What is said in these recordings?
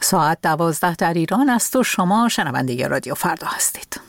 ساعت 12 در ایران است و شما شنونده رادیو فردا هستید.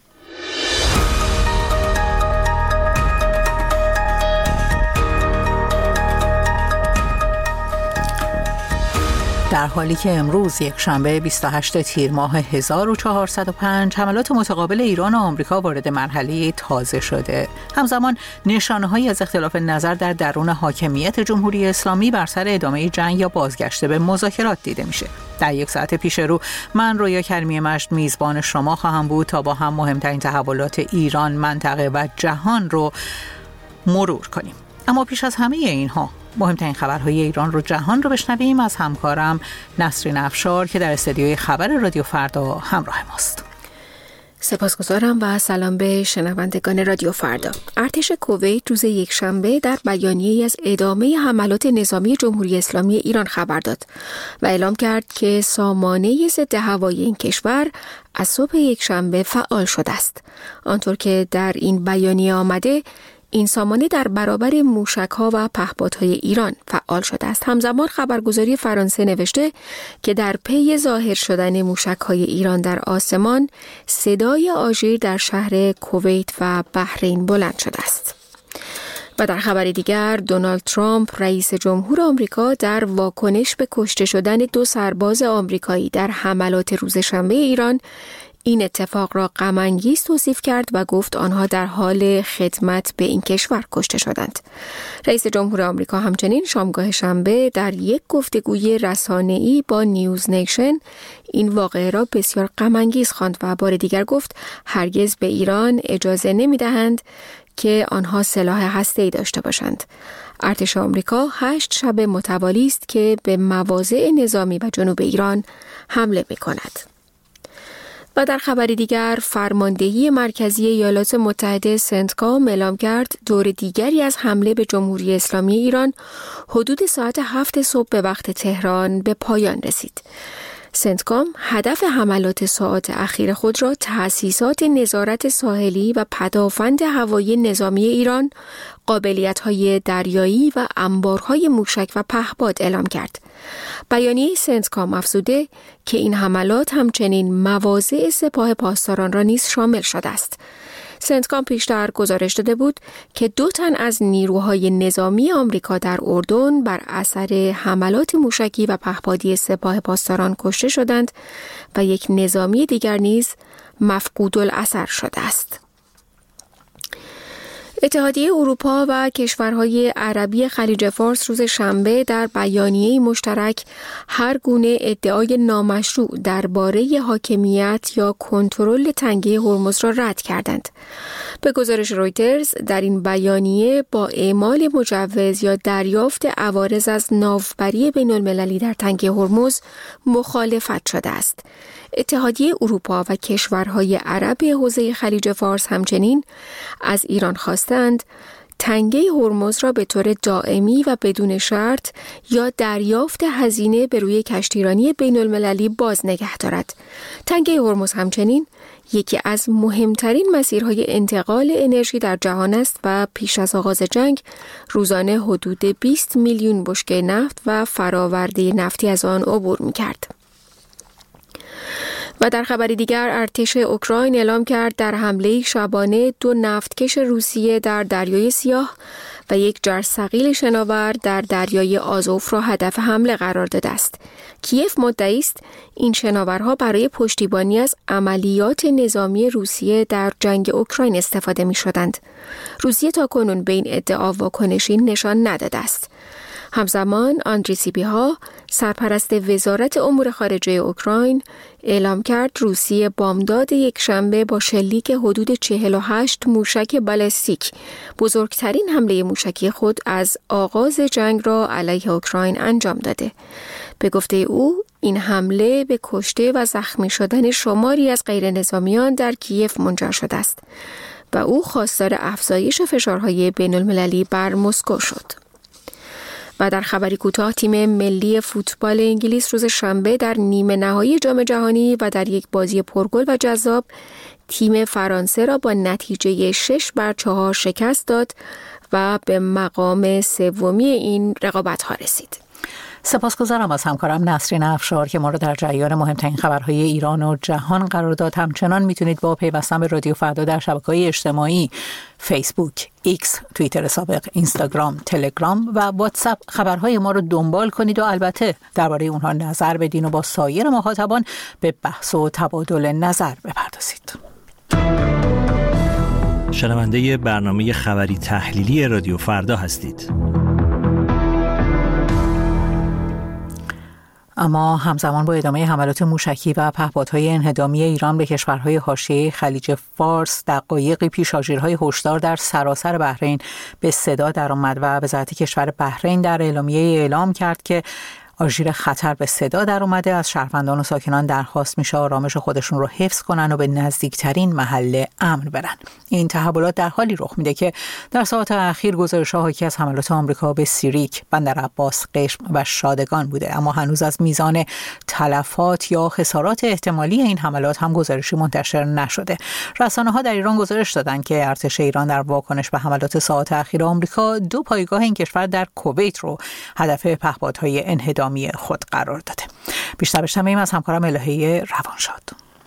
در حالی که امروز یک شنبه 28 تیر ماه 1405 حملات متقابل ایران و آمریکا وارد مرحله تازه شده، همزمان نشانه‌هایی از اختلاف نظر در درون حاکمیت جمهوری اسلامی بر سر ادامه جنگ یا بازگشت به مذاکرات دیده میشه. در یک ساعت پیش رو من رویا کریمی مجد میزبان شما خواهم بود تا با هم مهمترین تحولات ایران، منطقه و جهان رو مرور کنیم. اما پیش از همه اینها مهمترین خبرهای ایران رو جهان رو بشنویم از همکارم نسرین افشار که در استودیوی خبر رادیو فردا همراه ماست. سپاسگزارم و سلام به شنوندگان رادیو فردا. ارتش کویت روز یکشنبه در بیانیه‌ای از ادامه حملات نظامی جمهوری اسلامی ایران خبر داد و اعلام کرد که سامانه ضد هوایی این کشور از صبح یکشنبه فعال شده است. آنطور که در این بیانیه آمده، این سامانه در برابر موشک‌ها و پهپادهای ایران فعال شده است. همزمان خبرگزاری فرانسه نوشته که در پی ظاهر شدن موشک‌های ایران در آسمان، صدای آژیر در شهر کویت و بحرین بلند شده است. و در خبر دیگر، دونالد ترامپ رئیس جمهور آمریکا در واکنش به کشته شدن 2 سرباز آمریکایی در حملات روز شنبه ایران این اتفاق را غم‌انگیز توصیف کرد و گفت آنها در حال خدمت به این کشور کشته شدند. رئیس جمهور آمریکا همچنین شامگاه شنبه در یک گفتگوی رسانه‌ای با نیوز نیشن این واقعه را بسیار غم‌انگیز خواند و بار دیگر گفت هرگز به ایران اجازه نمی‌دهند که آنها سلاح هسته‌ای داشته باشند. ارتش آمریکا 8 شب متوالی است که به مواضع نظامی و جنوب ایران حمله می‌کند. و در خبر دیگر، فرماندهی مرکزی ایالات متحده سنتکام اعلام کرد دور دیگری از حمله به جمهوری اسلامی ایران حدود ساعت 7 صبح به وقت تهران به پایان رسید. سنتکام هدف حملات ساعات اخیر خود را تأسیسات نظارت ساحلی و پدافند هوایی نظامی ایران، قابلیت‌های دریایی و انبارهای موشک و پهپاد اعلام کرد. بیانیه سنتکام افزوده که این حملات همچنین مواضع سپاه پاسداران را نیز شامل شده است. سنتکام پیشتر گزارش داده بود که 2 تن از نیروهای نظامی آمریکا در اردن بر اثر حملات موشکی و پهپادی سپاه پاسداران کشته شدند و یک نظامی دیگر نیز مفقود الاثر شده است. اتحادیه اروپا و کشورهای عربی خلیج فارس روز شنبه در بیانیه مشترک هر گونه ادعای نامشروع درباره حاکمیت یا کنترل تنگه هرمز را رد کردند. به گزارش رویترز، در این بیانیه با اعمال مجوز یا دریافت عوارض از ناوبری بین‌المللی در تنگه هرمز مخالفت شده است. اتحادیه اروپا و کشورهای عرب حوزه خلیج فارس همچنین از ایران خواستند تنگه هرمز را به طور دائمی و بدون شرط یا دریافت هزینه به روی کشتیرانی بین‌المللی باز نگه دارد. تنگه هرمز همچنین یکی از مهمترین مسیرهای انتقال انرژی در جهان است و پیش از آغاز جنگ روزانه حدود 20 میلیون بشکه نفت و فراورده نفتی از آن عبور می‌کرد. و در خبر دیگر، ارتش اوکراین اعلام کرد در حمله شبانه 2 نفتکش روسیه در دریای سیاه و یک جرثقیل شناور در دریای آزوف را هدف حمله قرار داده است. کیف مدعی است این شناورها برای پشتیبانی از عملیات نظامی روسیه در جنگ اوکراین استفاده می شدند. روسیه تاکنون به این ادعا واکنشی نشان نداده است. همزمان آندری سیبیها، سرپرست وزارت امور خارجه اوکراین، اعلام کرد روسیه بامداد یکشنبه با شلیک حدود 48 موشک بالستیک، بزرگترین حمله موشکی خود از آغاز جنگ را علیه اوکراین انجام داده. به گفته او، این حمله به کشته و زخمی شدن شماری از غیر نظامیان در کیف منجر شده است و او خواستار افزایش فشارهای بین‌المللی بر مسکو شد. و در خبری کوتاه، تیم ملی فوتبال انگلیس روز شنبه در نیمه نهایی جام جهانی و در یک بازی پرگل و جذاب تیم فرانسه را با نتیجه 6-4 شکست داد و به مقام سومی این رقابت‌ها رسید. سپاسگزارم از همکارم نسرین افشار که ما رو در جریان مهمترین خبرهای ایران و جهان قرار داد. همچنان میتونید با پیوستن به رادیو فردا در شبکه‌های اجتماعی فیسبوک، ایکس، توییتر سابق، اینستاگرام، تلگرام و واتساپ خبرهای ما رو دنبال کنید و البته درباره اونها نظر بدین و با سایر مخاطبان به بحث و تبادل نظر بپردازید. شنونده برنامه خبری تحلیلی رادیو فردا هستید. اما همزمان با ادامه حملات موشکی و پهپادهای انهدامی ایران به کشورهای حاشیه خلیج فارس، دقایقی پیش آژیرهای هشدار در سراسر بحرین به صدا درآمد و وزارت کشور بحرین در اعلامیه اعلام کرد که آژیر خطر به صدا در اومده. از شهروندان و ساکنان درخواست میشه آرامش خودشون رو حفظ کنن و به نزدیکترین محل امن برن. این تحولات در حالی رخ میده که در ساعات اخیر گزارش‌ها حاکی از حملات آمریکا به سیریک، بندر عباس، قشم و شادگان بوده، اما هنوز از میزان تلفات یا خسارات احتمالی این حملات هم گزارشی منتشر نشده. رسانه‌ها در ایران گزارش دادن که ارتش ایران در واکنش به حملات ساعات اخیر آمریکا 2 پایگاه این کشور در کویت رو هدف پهپادهای انهدامی خود قرار داده. بیشتر بشنویم از همکارم الهه روانشاد.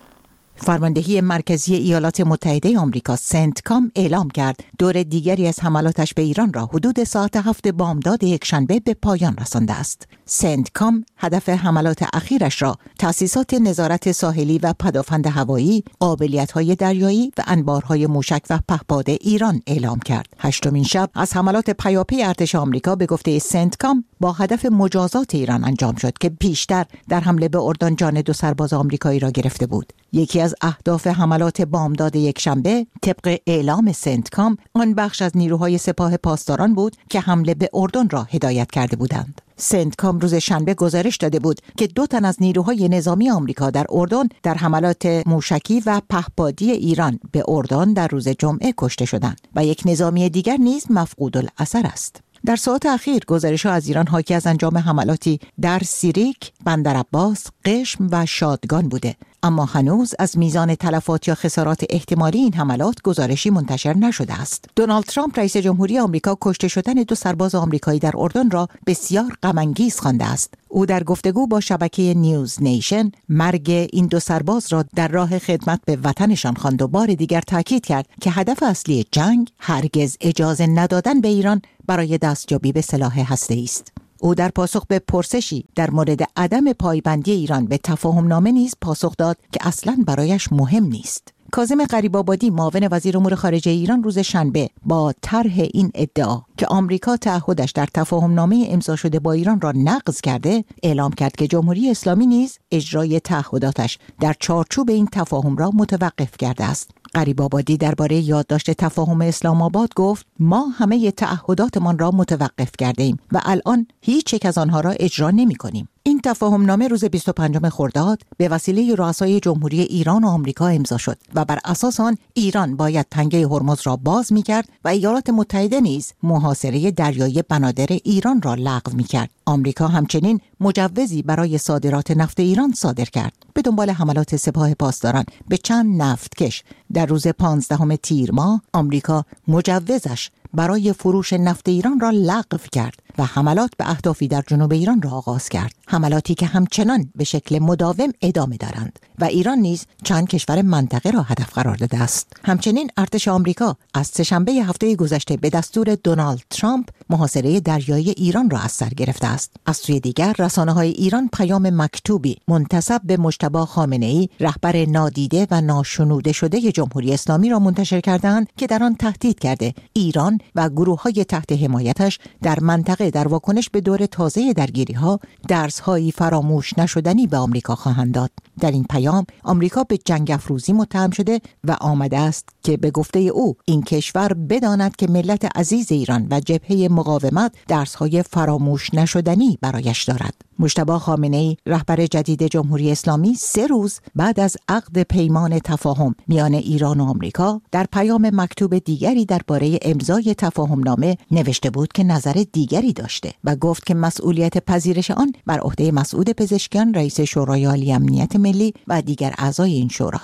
فرماندهی مرکزی ایالات متحده آمریکا سنتکام اعلام کرد دور دیگری از حملاتش به ایران را حدود ساعت 7 بامداد یکشنبه به پایان رسانده است. سنتکام هدف حملات اخیرش را تأسیسات نظارت ساحلی و پدافند هوایی، قابلیت‌های دریایی و انبارهای موشک و پهپاد ایران اعلام کرد. هشتمین شب از حملات پیاپی ارتش آمریکا به گفته سنتکام با هدف مجازات ایران انجام شد که پیشتر در حمله به اردن جان 2 سرباز آمریکایی را گرفته بود. یکی از اهداف حملات بامداد یکشنبه طبق اعلام سنتکام آن بخش از نیروهای سپاه پاسداران بود که حمله به اردن را هدایت کرده بودند. سنتکام روز شنبه گزارش داده بود که 2 تن از نیروهای نظامی آمریکا در اردن در حملات موشکی و پهپادی ایران به اردن در روز جمعه کشته شدند و یک نظامی دیگر نیز مفقود الاثر است. در ساعات اخیر گزارش‌ها از ایران حاکی از انجام حملاتی در سیریک، بندر عباس، قشم و شادگان بوده، اما هنوز از میزان تلفات یا خسارات احتمالی این حملات گزارشی منتشر نشده است. دونالد ترامپ رئیس جمهوری آمریکا کشته شدن 2 سرباز آمریکایی در اردن را بسیار غم‌انگیز خوانده است. او در گفتگو با شبکه نیوز نیشن مرگ این 2 سرباز را در راه خدمت به وطنشان خواند و بار دیگر تاکید کرد که هدف اصلی جنگ هرگز اجازه ندادن به ایران برای دستیابی به سلاح هسته‌ای است. او در پاسخ به پرسشی در مورد عدم پایبندی ایران به تفاهم‌نامه نیز پاسخ داد که اصلاً برایش مهم نیست. کاظم غریب‌آبادی معاون وزیر امور خارجه ایران روز شنبه با طرح این ادعا که آمریکا تعهدش در تفاهم‌نامه امضا شده با ایران را نقض کرده، اعلام کرد که جمهوری اسلامی نیز اجرای تعهداتش در چارچوب این تفاهم را متوقف کرده است. غریب‌آبادی درباره یادداشت تفاهم اسلام آباد گفت: ما همه تعهداتمان را متوقف کردیم و الان هیچ یک از آنها را اجرا نمی‌کنیم. این تفاهمنامه روز 25 خرداد به وسیله رؤسای جمهوری ایران و آمریکا امضا شد و بر اساس آن ایران باید تنگه هرمز را باز می‌کرد و ایالات متحده نیز محاصره دریایی بنادر ایران را لغو می‌کرد. آمریکا همچنین مجوزی برای صادرات نفت ایران صادر کرد. به دنبال حملات سپاه پاسداران به چند نفتکش در روز 15 تیر ماه، آمریکا مجوزش برای فروش نفت ایران را لغو کرد و حملات به اهدافی در جنوب ایران را آغاز کرد. حملاتی که همچنان به شکل مداوم ادامه دارند و ایران نیز چند کشور منطقه را هدف قرار داده است. همچنین ارتش آمریکا از سه‌شنبه هفته گذشته به دستور دونالد ترامپ محاصره دریایی ایران را از سر گرفته است. از سوی دیگر رسانه‌های ایران پیام مکتوبی منتسب به مجتبی خامنه‌ای، رهبر نادیده و ناشنوده شده جمهوری اسلامی را منتشر کردند که در آن تهدید کرده ایران و گروه‌های تحت حمایتش در منطقه در واکنش به دور تازه درگیری‌ها درس‌هایی فراموش نشدنی به آمریکا خواهند داد. در این پیام آمریکا به جنگ افروزی متهم شده و آمده است که به گفته او این کشور بداند که ملت عزیز ایران و جبهه مقاومت درس‌های فراموش نشدنی برایش دارد. مجتبی خامنه‌ای، رهبر جدید جمهوری اسلامی، 3 روز بعد از عقد پیمان تفاهم میان ایران و آمریکا در پیام مکتوب دیگری درباره امضای تفاهمنامه نوشته بود که نظر دیگری داشته و گفت که مسئولیت پذیرش آن بر عهده مسعود پزشکیان، رئیس شورای عالی امنیت ملی و دیگر اعضای این شوراست.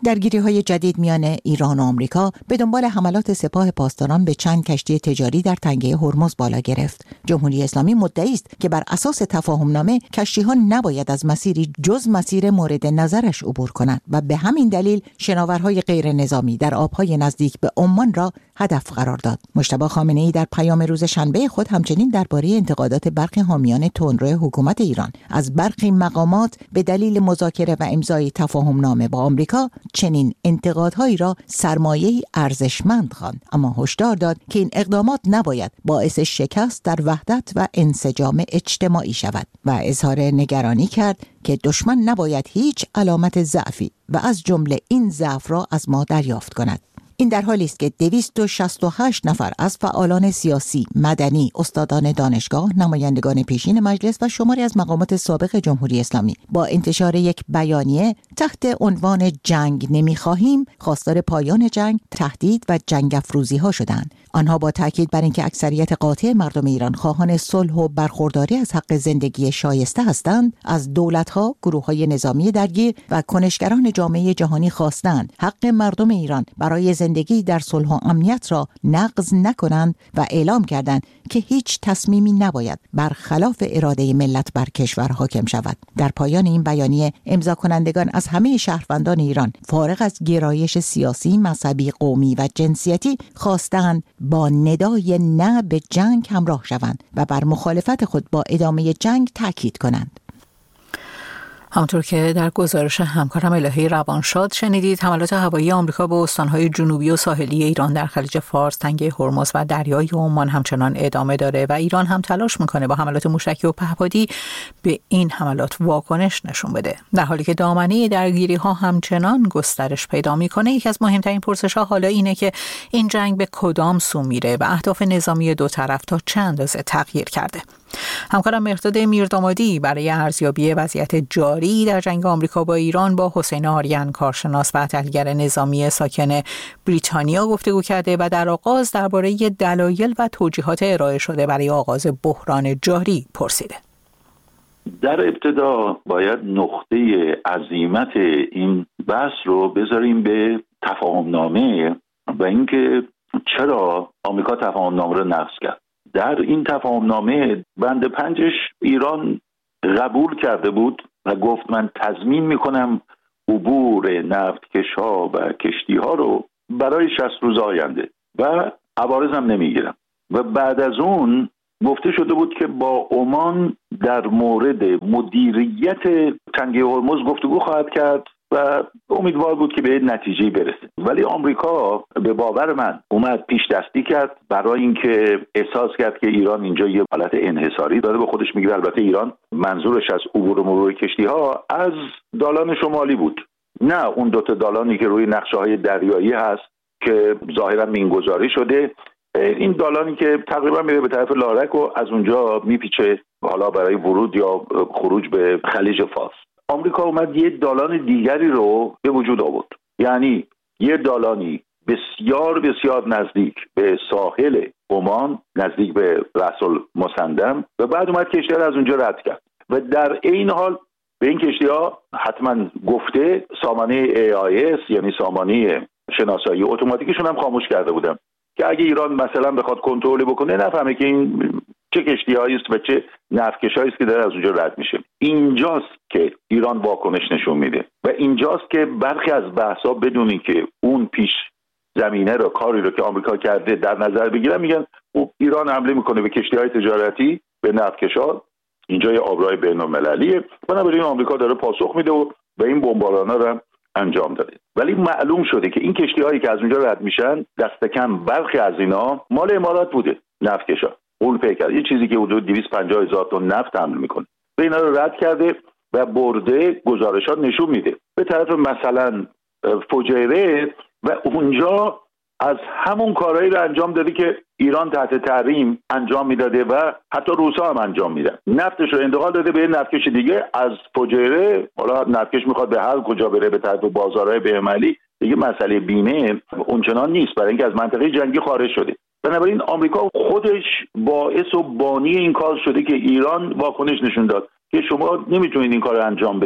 درگیری‌های جدید میان ایران و آمریکا به دنبال حملات سپاه پاسداران به چند کشتی تجاری در تنگه هرمز بالا گرفت. جمهوری اسلامی مدعی است که بر اساس تفاهم‌نامه کشتی‌ها نباید از مسیری جز مسیر مورد نظرش عبور کنند و به همین دلیل شناورهای غیر نظامی در آب‌های نزدیک به عمان را هدف قرار داد. مجتبی خامنه‌ای در پیام روز شنبه خود همچنین درباره انتقادات برخی حامیان تندرو حکومت ایران از برخی مقامات به دلیل مذاکره و امضای تفاهم‌نامه با آمریکا چنین انتقادهایی را سرمایه‌ای ارزشمند خواند، اما هشدار داد که این اقدامات نباید باعث شکست در وحدت و انسجام اجتماعی شود و اظهار نگرانی کرد که دشمن نباید هیچ علامت ضعفی و از جمله این ضعف را از ما دریافت کند. این در حالی است که 268 نفر از فعالان سیاسی، مدنی، استادان دانشگاه، نمایندگان پیشین مجلس و شماری از مقامات سابق جمهوری اسلامی با انتشار یک بیانیه تحت عنوان جنگ نمی‌خواهیم خواستار پایان جنگ، تهدید و جنگ افروزی ها شدند. آنها با تاکید بر اینکه اکثریت قاطع مردم ایران خواهان صلح و برخورداری از حق زندگی شایسته هستند، از دولت‌ها، گروه‌های نظامی درگیر و کنشگران جامعه جهانی خواستند حق مردم ایران برای زندگی در صلح و امنیت را نقض نکنند و اعلام کردند که هیچ تصمیمی نباید برخلاف اراده ملت بر کشور حاکم شود. در پایان این بیانیه امضا کنندگان از همه شهروندان ایران فارغ از گرایش سیاسی، مذهبی، قومی و جنسیتی خواستند با ندای نه به جنگ همراه شوند و بر مخالفت خود با ادامه جنگ تاکید کنند. همونطور که در گزارش همکارم الهی روانشاد شنیدید، حملات هوایی آمریکا به استانهای جنوبی و ساحلی ایران در خلیج فارس، تنگه هرمز و دریای عمان همچنان ادامه داره و ایران هم تلاش میکنه با حملات موشکی و پهپادی به این حملات واکنش نشون بده. در حالی که دامنه درگیری ها همچنان گسترش پیدا میکنه، یکی از مهمترین پرسش ها حالا اینه که این جنگ به کدام سو میره و اهداف نظامی دو طرف تا چه اندازه تغییر کرده. همکارم مهرداد میردامادی برای ارزیابی وضعیت جاری در جنگ آمریکا با ایران با حسین آریان، کارشناس و تحلیلگر نظامی ساکن بریتانیا گفتگو کرده و در آغاز درباره دلایل و توجیهات ارائه شده برای آغاز بحران جاری پرسیده. در ابتدا باید نقطه عزیمت این بحث رو بذاریم به تفاهمنامه و اینکه چرا آمریکا تفاهمنامه رو نقض کرد. در این تفاهمنامه بند 5 ایران قبول کرده بود و گفت من تضمین میکنم عبور نفتکش‌ها و کشتی‌ها رو برای 60 روز آینده و عوارض هم نمیگیرم. و بعد از اون گفته شده بود که با عمان در مورد مدیریت تنگه هرمز گفتگو خواهد کرد و امیدوار بود که به نتیجه برسه. ولی آمریکا به باور من اومد پیش دستی کرد برای اینکه احساس کرد که ایران اینجا یه حالت انحصاری داره به خودش میگیره. البته ایران منظورش از عبور و مرور کشتی ها از دالان شمالی بود، نه اون دوتا دالانی که روی نقشه های دریایی هست که ظاهرا مینگذاری شده. این دالانی که تقریبا میره به طرف لارک و از اونجا میپیچه حالا برای ورود یا خروج به خلیج فارس. آمریکا اومد یه دالان دیگری رو به وجود آورد، یعنی یه دالانی بسیار بسیار نزدیک به ساحل عمان، نزدیک به رأس المسندم، و بعد اومد کشتی رو از اونجا رد کرد و در این حال به این کشتی ها حتما گفته سامانه AIS یعنی سامانه شناسایی اتوماتیکشون هم خاموش کرده بودن که اگه ایران مثلا بخواد کنترل بکنه نفهمه که این چه کشتی‌هایی است و چه نفتکش‌هایی است که داره از اونجا رد میشه. اینجاست که ایران واکنش نشون میده و اینجاست که برخی از بحث‌ها بدون اینکه اون پیش زمینه رو کاری رو که آمریکا کرده در نظر بگیرن میگن ایران حمله میکنه به کشتی‌های تجارتی، به نفتکش‌ها، اینجا یه آبراه بین‌المللیه، بنابراین آمریکا داره پاسخ میده و این بمباران‌ها رو انجام داده. ولی معلوم شده که این کشتی‌هایی که از اونجا رد میشن دست کم برخی از اینا مال امارات بوده، نفتکشا اون پیکر یه چیزی که حدود 250,000 تن نفت حمل میکنه و اینا رو رد کرده و برده. گزارشات نشون میده به طرف مثلا فجیره و اونجا از همون کارهایی رو انجام داده که ایران تحت تحریم انجام میداده و حتی روسا هم انجام میدن. نفتش رو انتقال داده به نفتکش دیگه از فجیره. حالا نفتکش میخواد به هر کجا بره به طرف بازارهای بین‌المللی دیگه مسئله بیمه اونچنان نیست برای اینکه از منطقه جنگی خارج شده. بنابراین آمریکا خودش باعث و بانی این کار شده که ایران واکنش نشون داد که شما نمیتونید این کار رو انجام بدید.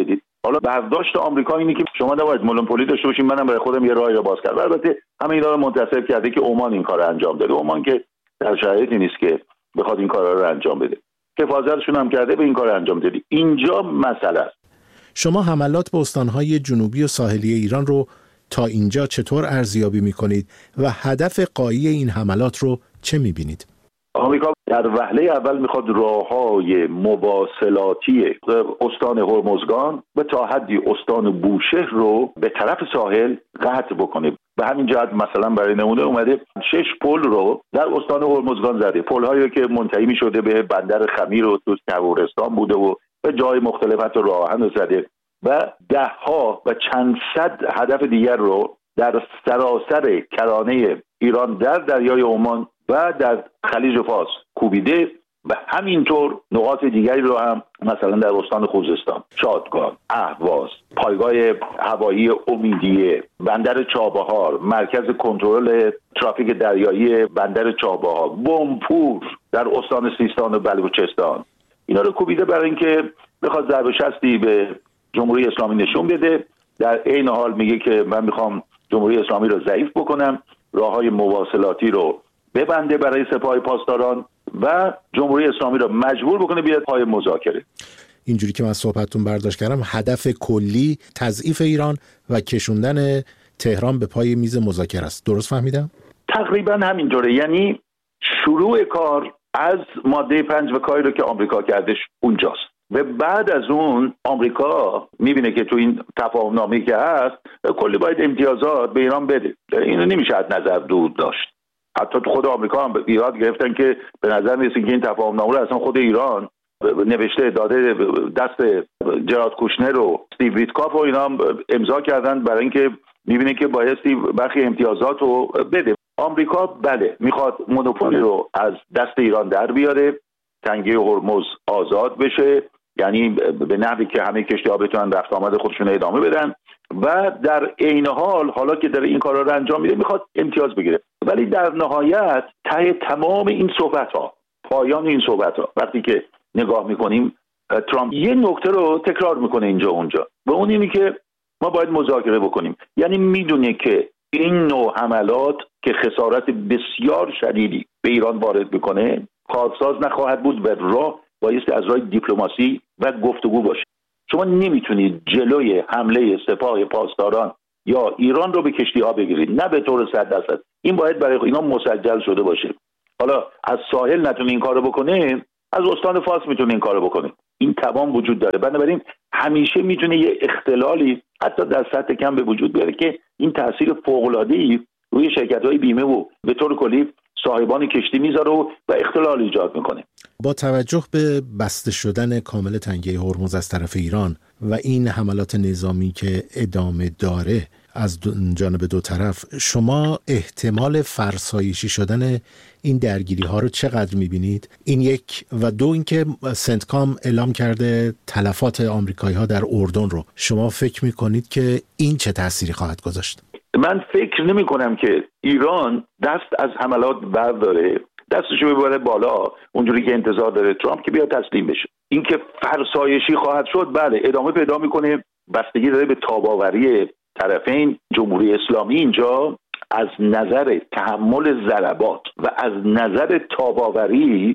حالا برداشت آمریکا اینه که شما نباید مونوپولی داشته باشین، منم برای خودم یه راهی رو باز کردم. البته همه اینا رو منتسب کرده که عمان این کارو انجام داده. عمان که در شرایطی نیست که بخواد این کارا رو انجام بده، حفاظتشون هم کرده به این کار انجام دادی. اینجا مسئله است. شما حملات به استانهای جنوبی و ساحلی ایران رو تا اینجا چطور ارزیابی می‌کنید و هدف غایی این حملات رو چه می‌بینید؟ آمریکا در وهله اول میخواد راههای مواصلاتی استان هرمزگان و تا حدی استان بوشهر رو به طرف ساحل قطع بکنه. به همین جهت مثلا برای نمونه اومده 6 پل رو در استان هرمزگان زده، پل‌هایی که منتهی می‌شده به بندر خمیر و تو تبورستان بوده و به جای مختلف حتی راه آهن زده و ده‌ها و چند صد هدف دیگر رو در سراسر کرانه ایران در دریای عمان و در خلیج فارس کوبیده و همینطور نقاط دیگری رو هم مثلا در استان خوزستان، شادگان، اهواز، پایگاه هوایی امیدیه، بندر چابهار، مرکز کنترل ترافیک دریایی بندر چابهار، بمپور در استان سیستان و بلوچستان، اینا رو کوبیده برای اینکه بخواد ضرب شستی به جمهوری اسلامی نشون بده. در عین حال میگه که من میخوام جمهوری اسلامی رو ضعیف بکنم، راههای مواصلاتی رو ببنده برای سپاه پاسداران و جمهوری اسلامی رو مجبور بکنه بیاد پای مذاکره. اینجوری که من صحبتتون برداشت کردم هدف کلی تضعیف ایران و کشوندن تهران به پای میز مذاکره است. درست فهمیدم؟ تقریبا همینطوره. یعنی شروع کار از ماده 5 و کاری رو که آمریکا کردش اونجاست و بعد از اون آمریکا میبینه که تو این تفاهم نامه‌ای که هست کلی باید امتیازات به ایران بده. اینو نمیشه از نظر دور داشت. حتی تو خود آمریکا هم ایراد گرفتن که به نظر میرسه که این تفاهم نامه رو اصلا خود ایران نوشته داده دست جراد کوشنر و استیو ویتکاف و اینا هم امضا کردن برای اینکه میبینه که بایستی برخی امتیازات رو بده. آمریکا بله میخواد مونوپولی رو از دست ایران در بیاره، تنگه هرمز آزاد بشه، یعنی به نحوی که همه کشتی‌ها بتونن رفت آمد خودشون ادامه بدن و در عین حال حالا که داره این کارا رو انجام میده میخواد امتیاز بگیره. ولی در نهایت ته تمام این صحبت‌ها، پایان این صحبت‌ها، وقتی که نگاه میکنیم ترامپ یه نکته رو تکرار میکنه اینجا اونجا و اون اینه که ما باید مذاکره بکنیم. یعنی میدونه که این نوع حملات که خسارت بسیار شدیدی به ایران وارد میکنه کارساز نخواهد بود و راه بایستی از راه دیپلماسی و گفتگو باشه. شما نمیتونید جلوی حمله سپاه پاسداران یا ایران رو به کشتی‌ها بگیرید، نه به طور 100%. این باید برای اینا مسجل شده باشه. حالا از ساحل نتونه این کارو بکنه، از استان فارس میتونه این کارو بکنه. این توان وجود داره. بنابراین همیشه میتونه یه اختلالی حتی در سطح کم به وجود بیاره که این تاثیر فوق‌العاده‌ای روی شرکت‌های بیمه و به طور کلی صاحبان کشتی میذاره و اختلال ایجاد میکنه. با توجه به بسته شدن کامل تنگه هرمز از طرف ایران و این حملات نظامی که ادامه داره از جانب دو طرف، شما احتمال فرسایشی شدن این درگیری ها رو چقدر میبینید؟ این یک و دو اینکه سنتکام اعلام کرده تلفات آمریکایی ها در اردن رو، شما فکر میکنید که این چه تأثیری خواهد گذاشت؟ من فکر نمی کنم که ایران دست از حملات برداره، دستشو ببره بالا اونجوری که انتظار داره ترامپ که بیاد تسلیم بشه. اینکه فرسایشی خواهد شد بله ادامه پیدا میکنه، بستگی داره به تاباوری طرفین. جمهوری اسلامی اینجا از نظر تحمل ضربات و از نظر تاباوری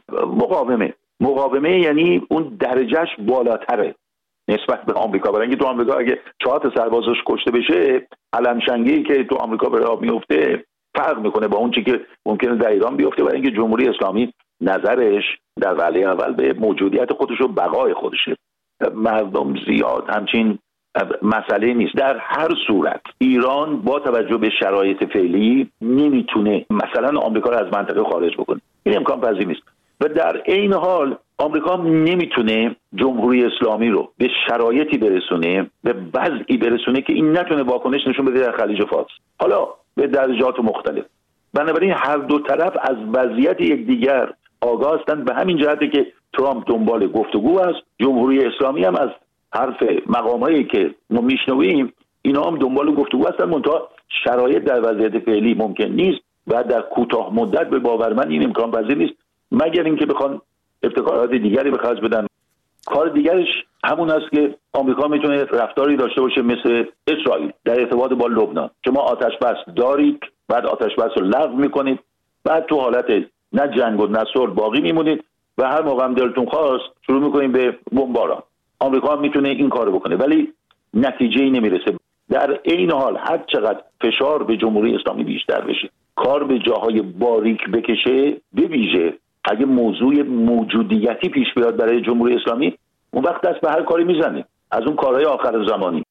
مقاومه یعنی اون درجهش بالاتره نسبت به آمریکا. برای اینکه تو آمریکا اگه 4 تا سربازش کشته بشه، علمشنگی که تو آمریکا به راه میفته فرق میکنه با اون چیزی که ممکنه در ایران بیفته. برای اینکه جمهوری اسلامی نظرش در وهله اول به موجودیت خودش و بقای خودشه. مردم زیاد همچین مسئله نیست. در هر صورت ایران با توجه به شرایط فعلی نمیتونه مثلا آمریکا رو از منطقه خارج بکنه، این امکان پذیر نیست. و در عین حال آمریکا نمیتونه جمهوری اسلامی رو به شرایطی برسونه، به وضعی برسونه که این نتونه واکنش نشون بده در خلیج فارس، حالا به درجات مختلف. بنابراین هر دو طرف از وضعیت یکدیگر آگاه هستند. به همین جهته که ترامپ دنبال گفتگو است، جمهوری اسلامی هم از حرف مقامایی که ما میشنویم اینا هم دنبال گفتگو هستن. منتها شرایط در وضعیت فعلی ممکن نیست و در کوتاه مدت به باور من این امکان پذیر نیست، مگر اینکه بخوان ابتکارات دیگری به خرج بدن. کار دیگرش همون است که آمریکا میتونه رفتاری داشته باشه مثل اسرائیل در ارتباط با لبنان. شما آتش بس دارید، بعد آتش بس رو لغو میکنید، بعد تو حالت نه جنگ و نه صلح باقی میمونید و هر موقع هم دلتون خواست شروع میکنید به بمباران. آمریکا هم میتونه این کارو بکنه ولی نتیجه‌ای نمیرسه. در این حال هر چقدر فشار به جمهوری اسلامی بیشتر بشه، کار به جاهای باریک بکشه، به ویژه اگه موضوع موجودیتی پیش بیاد برای جمهوری اسلامی، اون وقت دست به هر کاری میزنه، از اون کارهای آخر زمانی.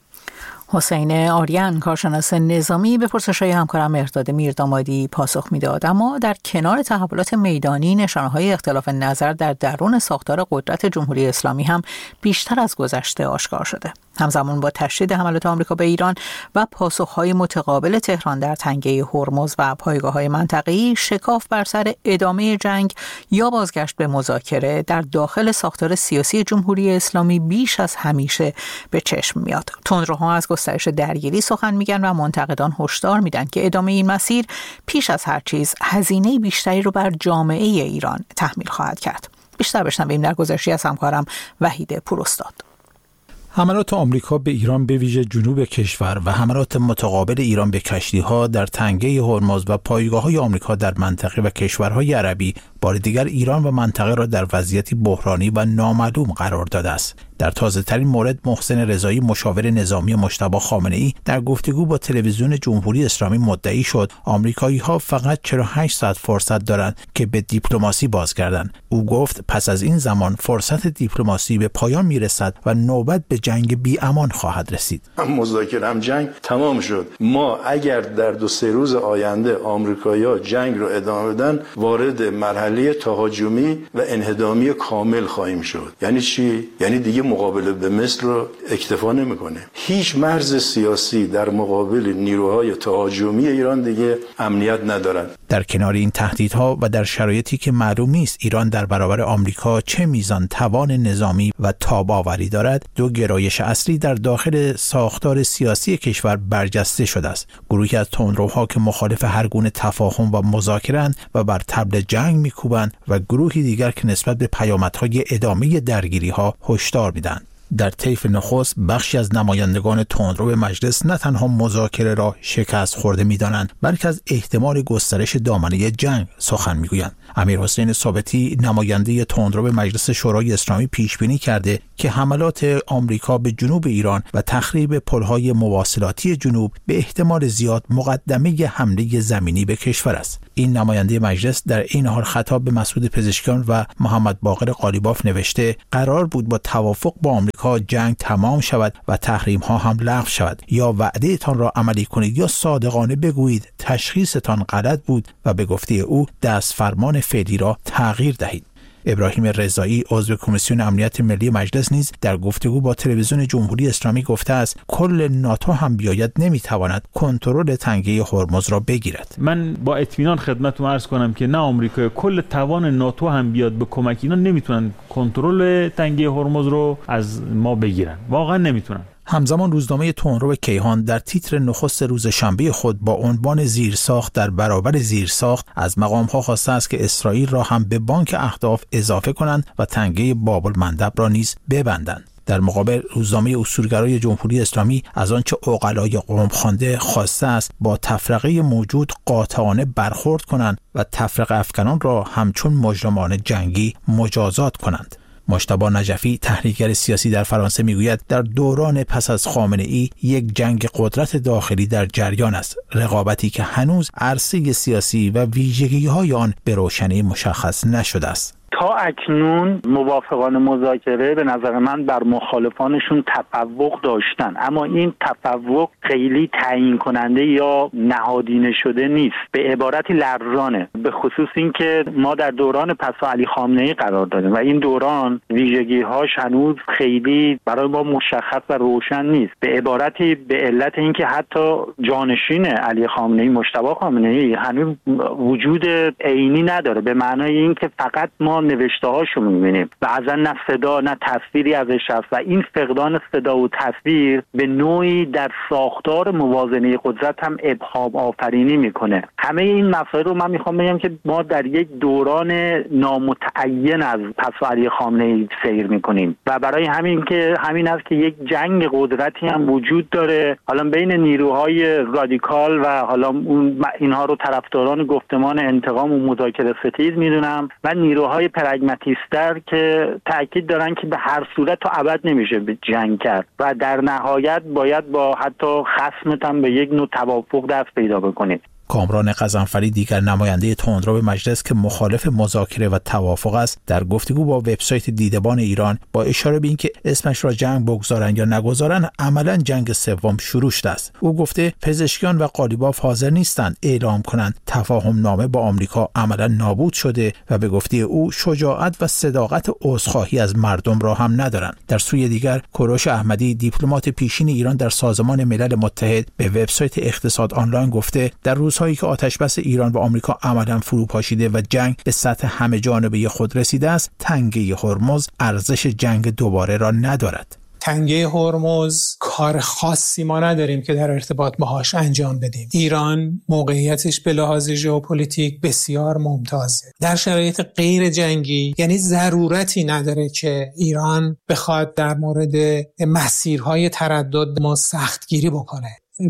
حسین آریان کارشناس نظامی به پرسش‌های همکارم مهرداد میردامادی پاسخ میداد. اما در کنار تحولات میدانی، نشانه‌های اختلاف نظر در درون ساختار قدرت جمهوری اسلامی هم بیشتر از گذشته آشکار شده. همزمان با تشدید حملات آمریکا به ایران و پاسخ‌های متقابل تهران در تنگه هرمز و پایگاه‌های منطقه‌ای، شکاف بر سر ادامه جنگ یا بازگشت به مذاکره در داخل ساختار سیاسی جمهوری اسلامی بیش از همیشه به چشم میاد. تندروها از گسترش درگیری سخن میگن و منتقدان هشدار میدن که ادامه این مسیر پیش از هر چیز هزینه بیشتری رو بر جامعه ایران تحمیل خواهد کرد. بیشتر بشنویم در گزارشی از همکارم وحید پوراستاد. حملات آمریکا به ایران به ویژه جنوب کشور و حملات متقابل ایران به کشتی‌ها در تنگه هرمز و پایگاه‌های آمریکا در منطقه و کشورهای عربی بار دیگر ایران و منطقه را در وضعیتی بحرانی و نامعلوم قرار داده است. در تازه‌ترین مورد محسن رضایی مشاور نظامی مجتبی خامنه‌ای در گفتگو با تلویزیون جمهوری اسلامی مدعی شد آمریکایی‌ها فقط 48 ساعت فرصت دارند که به دیپلماسی بازگردند. او گفت پس از این زمان فرصت دیپلماسی به پایان میرسد و نوبت به جنگ بی امان خواهد رسید. مذاکره هم جنگ تمام شد. ما اگر در 2-3 روز آینده آمریکایی‌ها جنگ رو ادامه بدن، وارد مرحله تهاجمی و انهدامی کامل خواهیم شد. یعنی چی؟ یعنی دیگه مقابله به مصر رو اکتفا نمی‌کنه. هیچ مرز سیاسی در مقابل نیروهای تهاجمی ایران دیگه امنیت ندارند. در کنار این تهدیدها و در شرایطی که معلوم نیست ایران در برابر آمریکا چه میزان توان نظامی و تاب‌آوری دارد، دو گرایش اصلی در داخل ساختار سیاسی کشور برجسته شده است. گروهی از تندروها که مخالف هر گونه تفاهم و مذاکره‌اند و بر طبل جنگ می‌کوبند و گروهی دیگر که نسبت به پیامدهای ادامه درگیری‌ها هشدار میدهند. در طیف نخست بخشی از نمایندگان تندرو به مجلس نه تنها مذاکره را شکست خورده می‌دانند، بلکه از احتمال گسترش دامنه جنگ سخن می‌گویند. امیرحسین ثابتی نماینده تندرو به مجلس شورای اسلامی پیش بینی کرده که حملات آمریکا به جنوب ایران و تخریب پل‌های مواصلاتی جنوب به احتمال زیاد مقدمه حمله زمینی به کشور است. این نماینده مجلس در این حال خطاب به مسعود پزشکیان و محمد باقر قالیباف نوشته قرار بود با توافق با آمریکا جنگ تمام شود و تحریم‌ها هم لغو شود. یا وعده تان را عملی کنید یا صادقانه بگویید تشخیصتان غلط بود و به گفته او دست فرمان فعلی را تغییر دهید. ابراهیم رضایی عضو کمیسیون امنیت ملی مجلس نیز در گفتگو با تلویزیون جمهوری اسلامی گفته است کل ناتو هم بیاید نمیتواند کنترل تنگه هرمز را بگیرد. من با اطمینان خدمتتون عرض کنم که نه آمریکا، کل توان ناتو هم بیاد به کمک اینا نمیتونن کنترل تنگه هرمز رو از ما بگیرن، واقعا نمیتونن. همزمان روزنامه تندرو کیهان در تیتر نخست روز شنبه خود با عنوان زیرساخت در برابر زیرساخت از مقام‌ها خواسته است که اسرائیل را هم به بانک اهداف اضافه کنند و تنگه باب المندب را نیز ببندند. در مقابل روزنامه اصولگرای جمهوری اسلامی از آنچه عقلای قوم خوانده خواسته است با تفرقه موجود قاطعانه برخورد کنند و تفرقه افکنان را همچون مجرمان جنگی مجازات کنند. مجتبی نجفی تحلیلگر سیاسی در فرانسه میگوید در دوران پس از خامنه‌ای یک جنگ قدرت داخلی در جریان است، رقابتی که هنوز عرصه سیاسی و ویژگی‌های آن به روشنی مشخص نشده است. تا اکنون موافقان مذاکره به نظر من بر مخالفانشون تفوق داشتن، اما این تفوق خیلی تعیین کننده یا نهادینه شده نیست، به عبارتی لرزانه، به خصوص این که ما در دوران پس از علی خامنه‌ای قرار داریم و این دوران ویژگی‌هاش هنوز خیلی برای ما مشخص و روشن نیست، به عبارتی به علت اینکه حتی جانشین علی خامنه‌ای مجتبی خامنه‌ای هنوز وجود عینی نداره، به معنای اینکه فقط ما نوشته هاشو میبینیم. بعضا نه صدا نه تصویری ازش هست و این فقدان صدا و تصویر به نوعی در ساختار موازنه قدرت هم ابهام آفرینی میکنه. همه این مسائل رو من میخوام بگم که ما در یک دوران نامتعین از پس علی خامنه‌ای سیر میکنیم و برای همین است که یک جنگ قدرتی هم وجود داره، حالا بین نیروهای رادیکال و حالا اینها رو طرفداران گفتمان انتقام و مذاکره ستیز میدونم و نیروهای پرگماتیستر که تاکید دارن که به هر صورت تا ابد نمیشه به جنگ کرد و در نهایت باید با حتی خصمت هم به یک نوع توافق دست پیدا بکنید. کامران غضنفری دیگر نماینده تندرو به مجلس که مخالف مذاکره و توافق است، در گفتگو با وبسایت دیدبان ایران با اشاره به اینکه اسمش را جنگ بگذارن یا نگذارن عملاً جنگ سوم شروع شده است. او گفته پزشکیان و قالیباف حاضر نیستند اعلام کنند تفاهم نامه با آمریکا عملاً نابود شده و به گفته او شجاعت و صداقت عذرخواهی از مردم را هم ندارند. در سوی دیگر کوروش احمدی دیپلمات پیشین ایران در سازمان ملل متحد به وبسایت اقتصاد آنلاین گفته در روزهایی که آتشبس ایران و آمریکا عملاً فروپاشیده و جنگ به سطح همه جانبه خود رسیده است، تنگه هرمز ارزش جنگ دوباره را ندارد. تنگه هرمز کار خاصی ما نداریم که در ارتباط باهاش انجام بدیم. ایران موقعیتش به لحاظ ژئوپلیتیک بسیار ممتازه. در شرایط غیر جنگی یعنی ضرورتی نداره که ایران بخواد در مورد مسیرهای تردد ما سختگیری بکنه.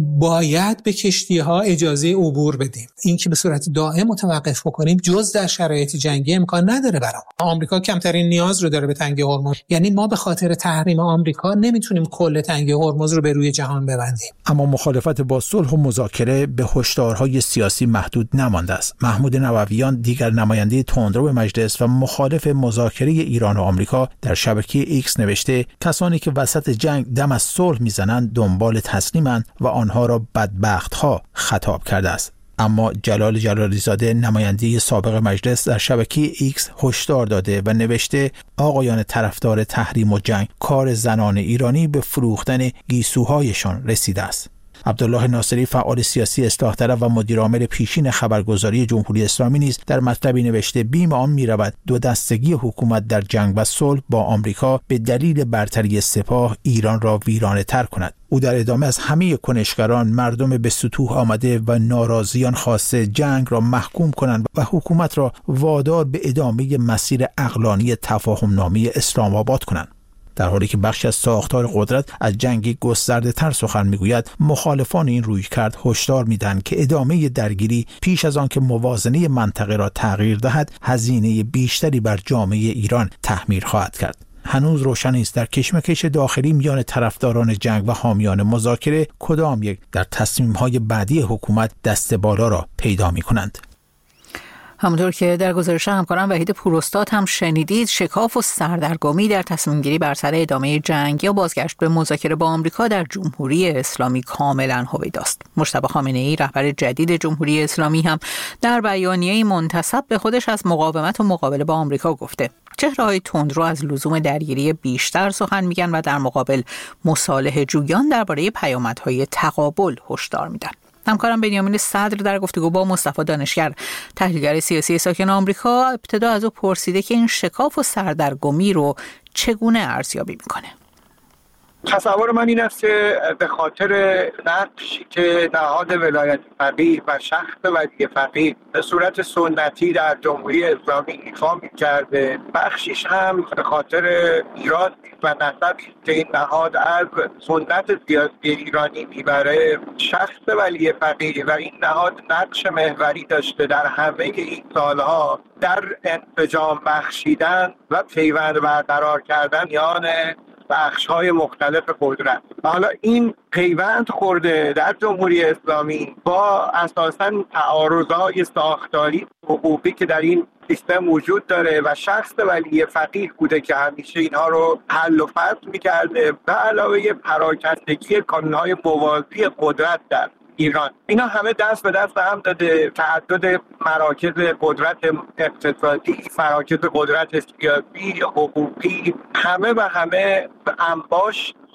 باید به کشتی‌ها اجازه عبور بدیم. این که به صورت دائم متوقف بکنیم جز در شرایط جنگی امکان نداره برام. آمریکا کمترین نیاز رو داره به تنگه هرمز. یعنی ما به خاطر تحریم آمریکا نمیتونیم کل تنگه هرمز رو به روی جهان ببندیم. اما مخالفت با صلح و مذاکره به هشدارهای سیاسی محدود نمانده است. محمود نوویان دیگر نماینده تندرو به مجلس و مخالف مذاکره ایران و آمریکا در شبکه ایکس نوشته کسانی که وسط جنگ دم از صلح میزنند دنبال تسلیمند و آنها را بدبخت‌ها خطاب کرده است. اما جلال جلالی زاده نماینده سابق مجلس در شبکه ایکس هشدار داده و نوشته آقایان طرفدار تحریم و جنگ، کار زنان ایرانی به فروختن گیسوهایشان رسیده است. عبدالله ناصری فعال سیاسی اصلاح طلب و مدیر عامل پیشین خبرگزاری جمهوری اسلامی نیز در مطلبی نوشته بیم آن می‌رود دو دستگی حکومت در جنگ و صلح با آمریکا به دلیل برتری سپاه ایران را ویرانه‌تر کند. او در ادامه از همه کنشگران مردم به سطوح آمده و ناراضیان خواسته جنگ را محکوم کنند و حکومت را وادار به ادامه مسیر عقلانی تفاهم‌نامه اسلام آباد کنند. در حالی که بخشی از ساختار قدرت از جنگی گسترده‌تر سخن میگوید، مخالفان این رویکرد هشدار میدهند که ادامه درگیری پیش از آن که موازنه منطقه را تغییر دهد هزینه بیشتری بر جامعه ایران تحمیل خواهد کرد. هنوز روشن نیست در کشمکش داخلی میان طرفداران جنگ و حامیان مذاکره کدام یک در تصمیم‌های بعدی حکومت دست بالا را پیدا می‌کنند. همونطور که در گزارش همکارم وحید پوراستاد هم شنیدید، شکاف و سردرگمی در تصمیم گیری بر سر ادامه جنگ یا بازگشت به مذاکره با آمریکا در جمهوری اسلامی کاملا هویداست. مجتبی خامنه‌ای رهبر جدید جمهوری اسلامی هم در بیانیه‌ای منتسب به خودش از مقاومت و مقابله با آمریکا گفته چهره‌های تندرو از لزوم درگیری بیشتر سخن میگن و در مقابل مصالحه جویان درباره پیامدهای تقابل هشدار میدن. همکارم بنیامین صدر در گفتگو با مصطفی دانشگر تحلیلگر سیاسی ساکن آمریکا ابتدا از او پرسیده که این شکاف و سردرگمی رو چگونه ارزیابی میکنه. تصور من این است که به خاطر نقشی که نهاد ولایت فقیه و شخص ولی فقیه به صورت سنتی در جمهوری اسلامی ایفا می‌کرده، بخشیش هم به خاطر ایران و نسبی که این نهاد از سنت سیاسی ایرانی میبره، شخص ولی فقیه و این نهاد نقش محوری داشته در همه این سالها در انسجام بخشیدن و پیوند برقرار کردن میان بخش‌های مختلف قدرت. حالا این پیوند خورده در جمهوری اسلامی با اساساً تعارض‌های ساختاری حقوقی که در این سیستم وجود داره و شخص ولی فقیه بوده که همیشه اینها رو حل و فصل می‌کرده و علاوه پراکندگی کانون‌های موازی قدرت در ایران. اینا همه دست به دست هم داده تعدد مراکز قدرت اقتصادی، مراکز قدرت سیاسی، حقوقی، همه و همه انباش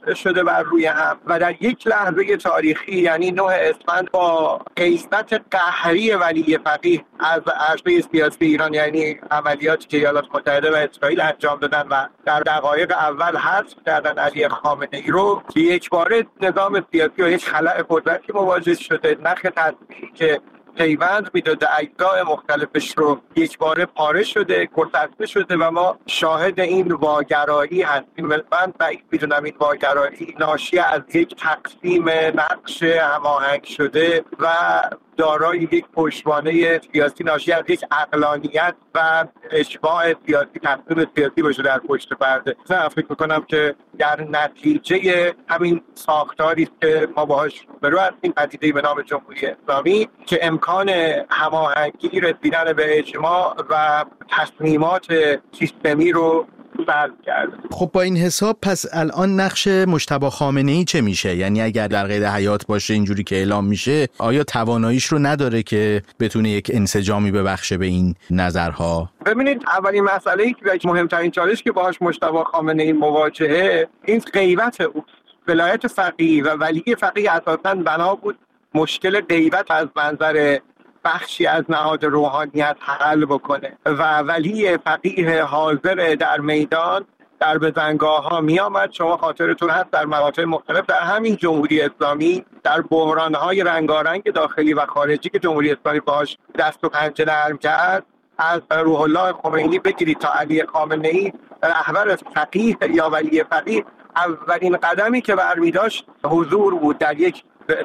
شده بر روی هم و در یک لحظه تاریخی یعنی 9 اسفند با غیبت قهری ولی فقیه از عرصه سیاسی ایران، یعنی عملیاتی که ایالات متحده و اسرائیل انجام دادن و در دقایق اول حذف کردن علی خامنه‌ای رو، که یک باره نظام سیاسی و یک خلأ قدرتی مواجه شده. نخ تصویری که پیوند میداده اجزای مختلفش رو یک باره پاره شده، گسسته شده و ما شاهد این واگرایی هستیم. من بعید میدونم این واگرایی ناشی از یک تقسیم نقش هماهنگ شده و دارای یک پشتوانه سیاسی ناشی از یک عقلانیت و اشباع سیاسی، تصمیم سیاسی باشه در پشت پرده. من فکر میکنم که در نتیجه همین ساختاری که ما باهاش روبرو هستیم، پدیده‌ای به نام جمهوری اسلامی که امکان هماهنگی، رسیدن به اجماع و تصمیمات سیستمی رو سلب کرده. خب با این حساب پس الان نقش مجتبی خامنه‌ای چه میشه؟ یعنی اگر در قید حیات باشه اینجوری که اعلام میشه، آیا تواناییش رو نداره که بتونه یک انسجامی ببخشه به این نظرها؟ ببینید، اولین مسئله‌ای که مهمترین چالش که باهاش مجتبی خامنه‌ای مواجهه، این غیبت او. ولایت فقیه و ولی فقیه اساساً بنا بود مشکل غیبت از منظر بخشی از نهاد روحانیت حل بکنه و ولی فقیه حاضر در میدان در بزنگاه ها می آمد. شما خاطرتون هست در مقاطع مختلف در همین جمهوری اسلامی، در بحران های رنگارنگ داخلی و خارجی که جمهوری اسلامی باش دست و پنجه نرم کرد، از روح الله خمینی بگیرید تا علی خامنه‌ای، رهبر فقیه یا ولی فقیه، اولین قدمی که برمی داشت حضور بود در یک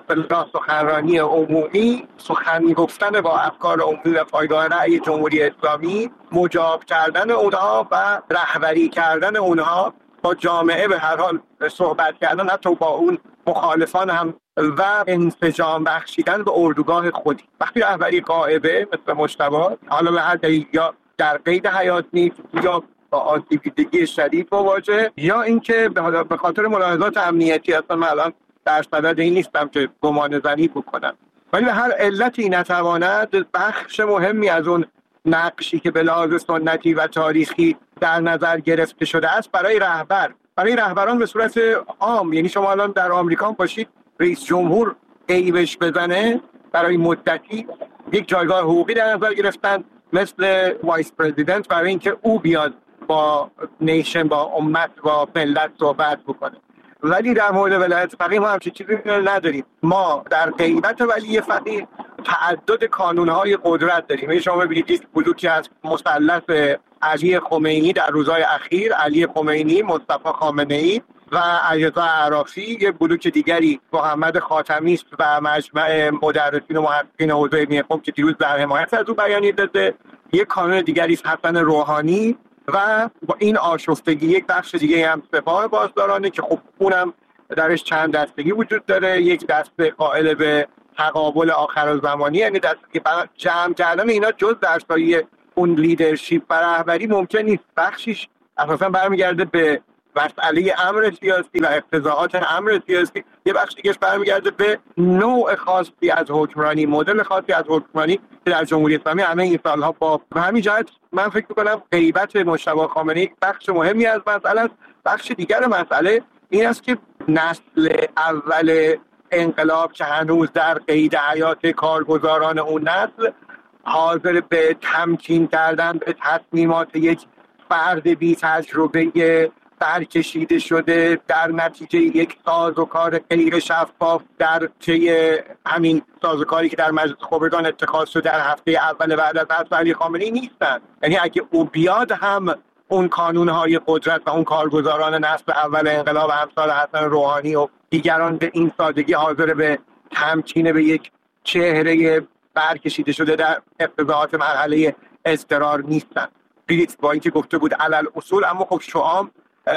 سخنرانی عمومی، سخن گفتن با افکار عمومی و پایگاه رأی جمهوری اسلامی، مجاب کردن اونها و رهبری کردن اونها با جامعه، به هر حال صحبت کردن حتی با اون مخالفان هم و انسجام بخشیدن به اردوگاه خودی. وقتی رهبری غائبه مثل مجتبی، حالا به هر دلیل یا در قید حیات نیست یا با آسیب‌دیدگی شدید مواجه، یا اینکه به خاطر ملاحظات امنیتی، اصلا من الان در صدد این نیستم که گمان زنی بکنم، ولی به هر علتی نتواند بخش مهمی از اون نقشی که به لحاظ سنتی و تاریخی در نظر گرفته شده است برای رهبران به صورت عام. یعنی شما الان در آمریکا باشید، رئیس جمهور غیبش بزنه برای مدتی، یک جایگاه حقوقی در نظر گرفتن مثل وایس پرزیدنت برای اینکه او بیاد با نیشن، با امت، با ملت صحبت بکنه. ولی در مورد ولایت فقیه ما همچین چیزی نداریم. ما در غیبت ولی فقیه تعدد کانونهای قدرت داریم. یعنی شما ببینید یک بلوکی از مسلط علی خمینی در روزهای اخیر، علی خمینی، مصطفی خامنه‌ای و علیرضا اعرافی، یک بلوک دیگری محمد خاتمی است و مجمع مدرسین و محققین حوزه علمی قم که دیروز در حمایت از او بیانیه داده، یک کانون دیگری است حسن روحانی و با این آشفتگی یک بخش دیگه هم سپاه پاسدارانه که خب اونم درش چند دستگی وجود داره. یک دسته قائل به تقابل آخرالزمانی، یعنی دسته جمع کردن اینا جز درسایی اون لیدرشپ و رهبری ممکن نیست. بخشیش اساسا برمیگرده به مسئله امر سیاسی و اقتضاعات امر سیاسی، یه بخش دیگهش برمیگرده به نوع خاصی از حکمرانی، مدل خاصی از حکمرانی که در جمهوری اسلامی همه این سالها با همین جهت من فکر می‌کنم غیبت مجتبی خامنه‌ای بخش مهمی از مسئله است. بخش دیگر مسئله این است که نسل اول انقلاب که هنوز در قید حیات کارگزاران اون نسل حاضر به تمکین کردن به تصمیمات یک فرد بی تجربه برکشیده شده در نتیجه یک سازوکار غیر شفاف در طی همین سازوکاری که در مجلس خبرگان اتخاذ شده در هفته اول بعد از حذف علی خامنه‌ای نیستن. یعنی اگه او بیاد هم اون کانونهای قدرت و اون کارگزاران نسل اول انقلاب امثال حسن روحانی و دیگران به این سادگی حاضر به تمکین به یک چهره برکشیده شده در اقتضاعات مرحله اضطرار نیستن. بریت با اینکه گفته بود علل اصول، اما خب شعام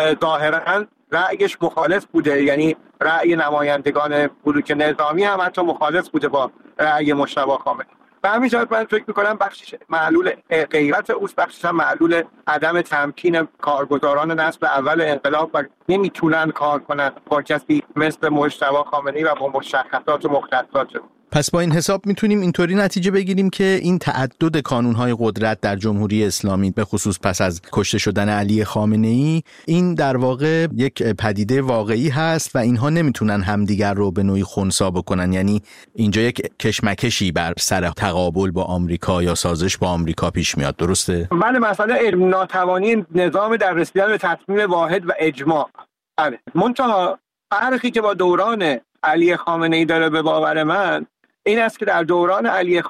ظاهرا رأیش مخالف بوده، یعنی رأی نمایندگان بلوک نظامی هم حتی مخالف بوده با رأی مجتبی خامنه‌ای. به همین جهت من فکر می‌کنم بخشش معلول غیرت اوست، بخشش هم معلول عدم تمکین کارگزاران نسل اول انقلاب و نمیتونن کار کنن با کسی مثل مجتبی خامنه‌ای و با مشخصات و مختصات. پس با این حساب میتونیم اینطوری نتیجه بگیریم که این تعدد کانونهای قدرت در جمهوری اسلامی به خصوص پس از کشته شدن علی خامنه‌ای این در واقع یک پدیده واقعی هست و اینها نمیتونن همدیگر رو به نوعی خنثی بکنن، یعنی اینجا یک کشمکشی بر سر تقابل با آمریکا یا سازش با آمریکا پیش میاد. درسته؟ بله، مسئله ناتوانی نظام در رسیدن به تصمیم واحد و اجماع. بله، منتها فرقی که با دوران علی خامنه‌ای داره به باور من این است که در دوران علی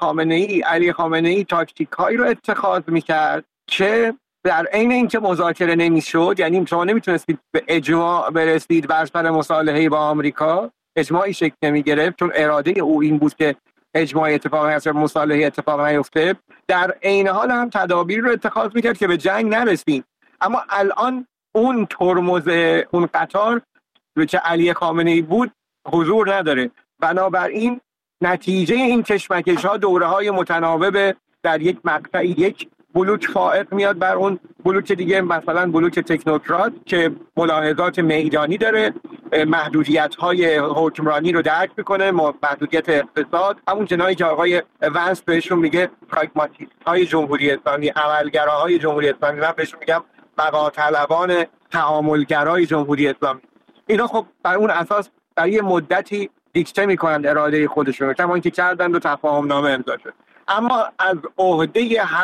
خامنه‌ای تاکتیک‌هایی رو اتخاذ می‌کرد که در عین اینکه مذاکره نمی‌شد، یعنی شما نمی‌تونستید به اجماع برسید بر سر مصالحه با آمریکا، اجماعی شکل نمی‌گرفت چون اراده او این بود که اجماع اتفاق نیفته، مصالحه اتفاق نیفته. در عین حال هم تدابیر رو اتخاذ می‌کرد که به جنگ نرسید. اما الان اون ترمز، اون قطار که علی خامنه‌ای بود حضور نداره. بنابراین نتیجه این کشمکش‌ها دوره‌های متناوب در یک مقطعی یک بلوک فائق میاد بر اون بلوک دیگه، مثلا بلوک تکنوکرات که ملاحظات میدانی داره، محدودیت‌های حکمرانی رو درک میکنه، محدودیت اقتصاد، همون جنایی که آقای ونس بهشون میگه پراگماتیست‌های جمهوری اسلامی، عملگراهای جمهوری اسلامی، من بهشون میگم بقاطلبان تعاملگرای جمهوری اسلامی. اینا خب بر اون اساس در یه مدتی دیکته میکنند اراده خودشون، کما اینکه کردند و تفاهم نامه امضا شد. اما از عهده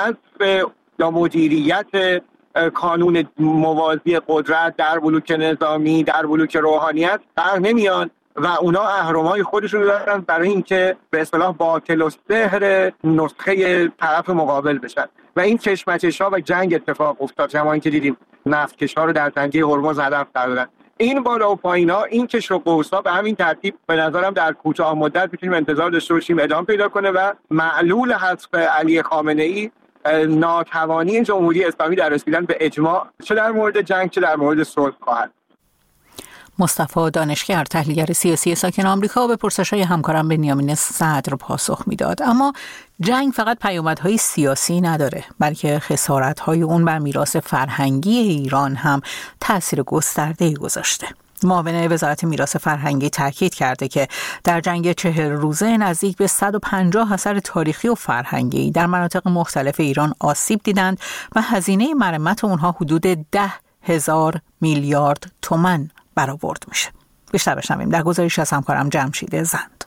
حذف یا مدیریت کانون موازی قدرت در بلوک نظامی، در بلوک روحانیت بر نمیان و اونا اهرم‌های خودشون دارن برای اینکه به اصطلاح باطل و سحر نسخه طرف مقابل بشن و این کشمکش‌ها و جنگ اتفاق افتاد. کما اینکه دیدیم نفتکش‌ها رو در تنگه هرمز هدف کردن. این بالا و پایینا، این کش و قوس‌ها به همین ترتیب به نظرم در کوتاه مدت میتونیم انتظار داشته باشیم ادامه پیدا کنه و معلول حذف علی خامنه‌ای ناتوانی جمهوری اسلامی در رسیدن به اجماع چه در مورد جنگ چه در مورد صلح خواهد. مصطفی دانشگر، تحلیلگر سیاسی ساکن آمریکا، به پرسش‌های همکارم بنیامین صدر پاسخ میداد. اما جنگ فقط پیامدهای سیاسی نداره، بلکه خسارت‌های اون بر میراث فرهنگی ایران هم تأثیر گسترده‌ای گذاشته. معاون وزارت میراث فرهنگی تاکید کرده که در جنگ 40 روزه نزدیک به 150 اثر تاریخی و فرهنگی در مناطق مختلف ایران آسیب دیدند و هزینه مرمت اونها حدود 10,000 میلیارد تومان برآورد میشه. بیشتر بشنویم در گزارش از همکارم جمشید زند.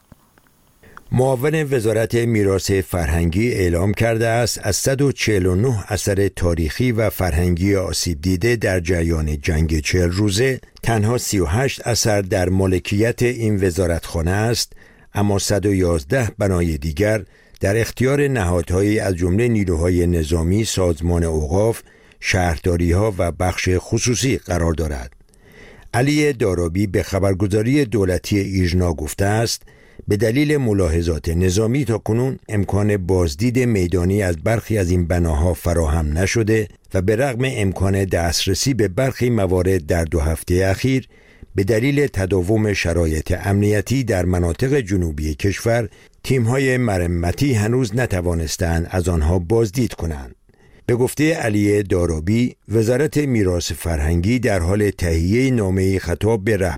معاون وزارت میراث فرهنگی اعلام کرده است از 149 اثر تاریخی و فرهنگی آسیب دیده در جریان جنگ 40 روزه تنها 38 اثر در مالکیت این وزارتخانه است، اما 111 بنای دیگر در اختیار نهادهایی از جمله نیروهای نظامی، سازمان اوقاف، شهرداری‌ها و بخش خصوصی قرار دارد. علی دارابی به خبرگزاری دولتی ایژنا گفته است به دلیل ملاحظات نظامی تاکنون امکان بازدید میدانی از برخی از این بناها فراهم نشده و به رغم امکان دسترسی به برخی موارد در 2 هفته اخیر به دلیل تداوم شرایط امنیتی در مناطق جنوبی کشور تیم‌های مرمتی هنوز نتوانستند از آنها بازدید کنند. به گفته علی دارابی، وزارت میراث فرهنگی در حال تهیه نامه‌ای خطاب به